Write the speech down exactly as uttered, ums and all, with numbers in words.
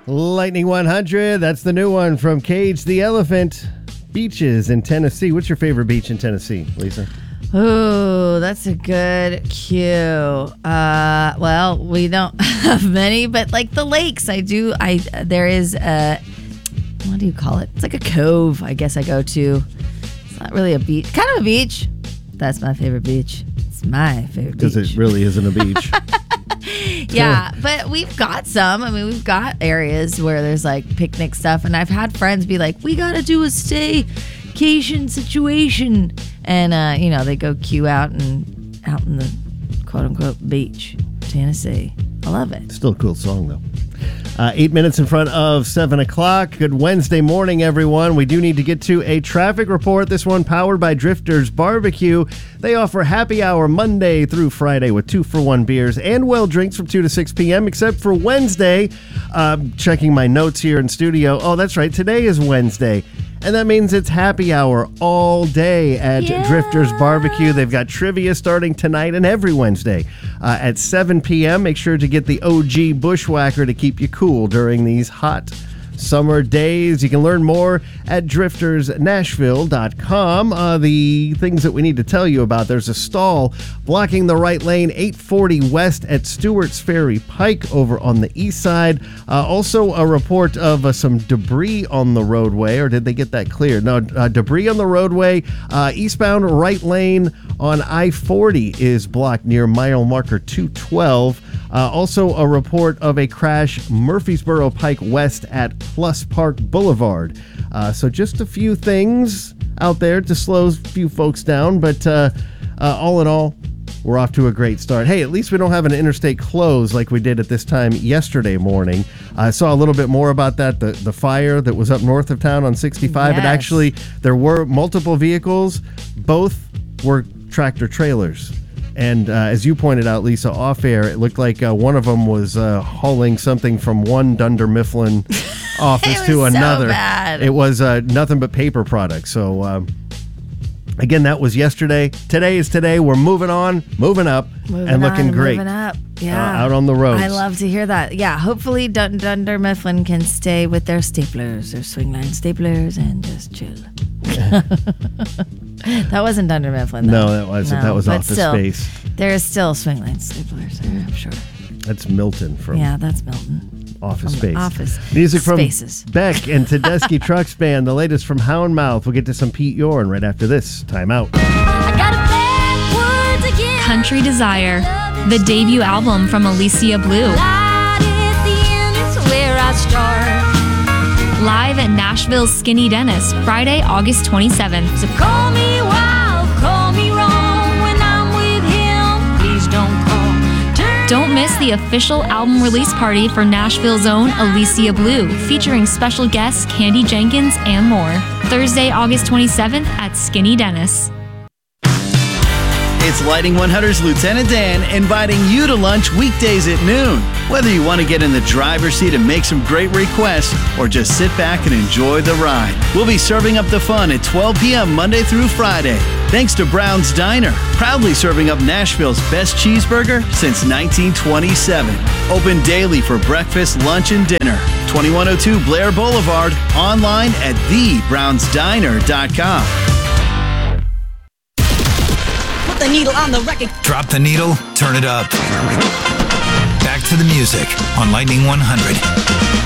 Lightning one hundred, that's the new one from Cage the Elephant. Beaches in Tennessee. What's your favorite beach in Tennessee, Lisa? Oh, that's a good cue. Uh, well, we don't have many, but like the lakes, I do. I there is a, what do you call it? It's like a cove, I guess I go to. It's not really a beach, kind of a beach. That's my favorite beach. It's my favorite beach. Because it really isn't a beach. Yeah, but we've got some. I mean, we've got areas where there's like picnic stuff, and I've had friends be like, "We gotta do a staycation situation," and uh, you know, they go queue out and out in the quote unquote beach, Tennessee. I love it. Still a cool song though. Uh, eight minutes in front of seven o'clock. Good Wednesday morning, everyone. We do need to get to a traffic report. This one powered by Drifters Barbecue. They offer happy hour Monday through Friday with two for one beers and well drinks from two to six p.m. except for Wednesday. Uh, checking my notes here in studio. Oh, that's right. Today is Wednesday. And that means it's happy hour all day at yeah. Drifters Barbecue. They've got trivia starting tonight and every Wednesday uh, at seven p.m. Make sure to get the O G Bushwhacker to keep you cool during these hot summer days. You can learn more at drifters nashville dot com. Uh, the things that we need to tell you about: there's a stall blocking the right lane, eight forty west at Stewart's Ferry Pike over on the east side. Uh, also, a report of uh, some debris on the roadway, or did they get that cleared? No, uh, debris on the roadway. Uh, eastbound right lane on I forty is blocked near mile marker two twelve. Uh, also, a report of a crash Murfreesboro Pike West at Plus Park Boulevard. Uh, so just a few things out there to slow a few folks down, but uh, uh, all in all, we're off to a great start. Hey, at least we don't have an interstate close like we did at this time yesterday morning. I saw a little bit more about that, the, the fire that was up north of town on sixty-five. Yes. It actually, there were multiple vehicles. Both were tractor trailers. And uh, as you pointed out, Lisa, off air, it looked like uh, one of them was uh, hauling something from one Dunder Mifflin office to another. So bad. It was uh, nothing but paper products. So, um, again, that was yesterday. Today is today. We're moving on, moving up, moving and looking on, great. Moving up, yeah. Uh, out on the roads. I love to hear that. Yeah, hopefully Dun- Dunder Mifflin can stay with their staplers, their swing line staplers, and just chill. That wasn't Dunder Mifflin, though. No, that wasn't. No, that was but Office still, Space. There is still swing line staplers there, I'm sure. That's Milton from Yeah, that's Milton. Office From Space. Office Music from Spaces. Beck and Tedeschi Trucks Band. The latest from Houndmouth. We'll get to some Pete Yorn right after this. Time out. Country Desire, the debut album from Alicia Blue. Live at Nashville's Skinny Dennis, Friday, August twenty-seventh. So call me wild, call me wrong. When I'm with him, please don't call. Turn Don't miss the official album release party for Nashville's own Alicia Blue, featuring special guests Candy Jenkins and more. Thursday, August twenty-seventh at Skinny Dennis. It's Lighting one hundred's Lieutenant Dan inviting you to lunch weekdays at noon. Whether you want to get in the driver's seat and make some great requests or just sit back and enjoy the ride, we'll be serving up the fun at twelve p.m. Monday through Friday. Thanks to Brown's Diner, proudly serving up Nashville's best cheeseburger since nineteen twenty-seven. Open daily for breakfast, lunch, and dinner. twenty-one oh two Blair Boulevard, online at the browns diner dot com. The needle on the record. Drop the needle, turn it up. Back to the music on Lightning one hundred.